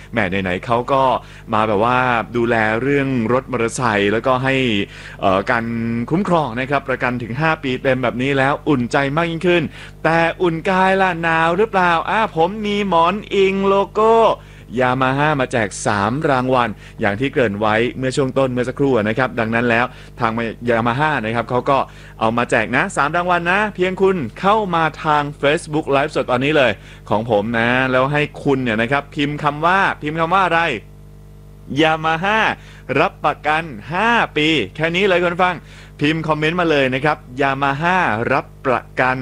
แหมไหนๆเขาก็มาแบบว่าดูแลเรื่องรถมอเตอร์ไซค์แล้วก็ให้การคุ้มครองนะครับประกันถึง5 ปีเต็มแบบนี้แล้วอุ่นใจมากยิ่งขึ้นแต่อุ่นกายล่ะหนาวหรือเปล่าผมมีหมอนอิงโลโก้ยามาฮ่ามาแจก3 รางวัลอย่างที่เกริ่นไว้เมื่อช่วงต้นเมื่อสักครู่นะครับดังนั้นแล้วทางยามาฮ่านะครับเขาก็เอามาแจกนะ3 รางวัลนะเพียงคุณเข้ามาทาง Facebook Live สดตอนนี้เลยของผมนะแล้วให้คุณเนี่ยนะครับพิมพ์คำว่าอะไรยามาฮ่ารับประกัน5 ปีแค่นี้เลยคุณฟังพิมพ์คอมเมนต์มาเลยนะครับยามาฮ่ารับประกัน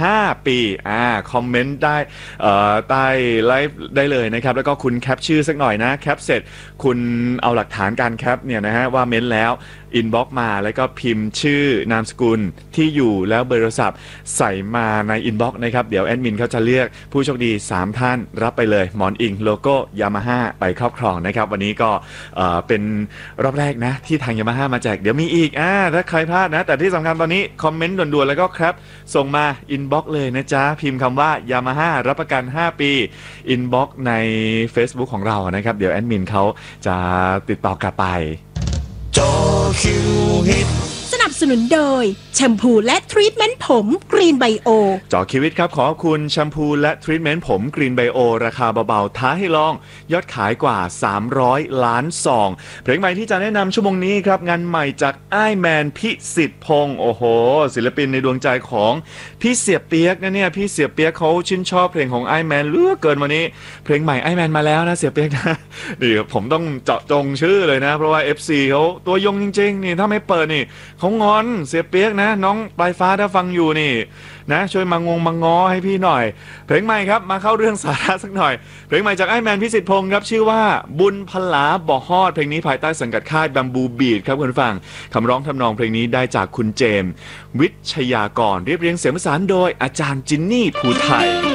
5 ปีคอมเมนต์ได้ใต้ไลฟ์ได้เลยนะครับแล้วก็คุณแคปชื่อสักหน่อยนะแคปเสร็จคุณเอาหลักฐานการแคปเนี่ยนะฮะว่าเม้นแล้วอินบ็อกซ์มาแล้วก็พิมพ์ชื่อนามสกุลที่อยู่แล้วเบอร์โทรศัพท์ใส่มาในอินบ็อกซ์นะครับเดี๋ยวแอดมินเขาจะเลือกผู้โชคดี3 ท่านรับไปเลยหมอนอิงโลโก้ยามาฮ่าไปครอบครองนะครับวันนี้ก็เป็นรอบแรกนะที่ทางยามาฮ่ามาแจกเดี๋ยวมีอีกถ้าใครพลาดนะแต่ที่สำคัญตอนนี้คอมเมนต์ด่วนๆแล้วก็ครับส่งมาอินบ็อกซ์เลยนะจ๊ะพิมพ์คำว่ายามาฮ่ารับประกัน5 ปีอินบ็อกซ์ใน Facebook ของเรานะครับเดี๋ยวแอดมินเขาจะติดต่อกลับไปจอคิวฮิตสนับสนุนโดยแชมพูและทรีทเมนต์ผมกรีนไบโอจอคิวิตครับขอบคุณแชมพูและทรีทเมนต์ผมกรีนไบโอราคาเบาๆท้าให้ลองยอดขายกว่า300 ล้านซองเพลงใหม่ที่จะแนะนำชั่วโมงนี้ครับงานใหม่จากอ้ายแมนพิสิทธิ์พงศ์โอ้โหศิลปินในดวงใจของพี่เสียเปียกนะเนี่ยพี่เสียเปียกเขาชื่นชอบเพลงของอ้ายแมนเหลือเกินวันนี้เพลงใหม่อ้ายแมนมาแล้วนะเสียเปียกนะนี่ผมต้องเจาะจงชื่อเลยนะเพราะว่า FC เขาตัวยงจริงๆนี่ถ้าไม่เปิดนี่เขางอนเสียเปียกนะน้องปลายฟ้าถ้าฟังอยู่นี่นะช่วยมางอให้พี่หน่อยเพลงใหม่ครับมาเข้าเรื่องสาระสักหน่อยเพลงใหม่จากไอ้แมนพิสิทธิ์พงศ์ครับชื่อว่าบุญพลาบ่อฮอดเพลงนี้ภายใต้สังกัดค่ายบัมบูบีทครับคุณผู้ฟังคำร้องทำนองเพลงนี้ได้จากคุณเจมส์วิชยากรเรียบเรียงเสียงประสานโดยอาจารย์จินนี่ภูไทย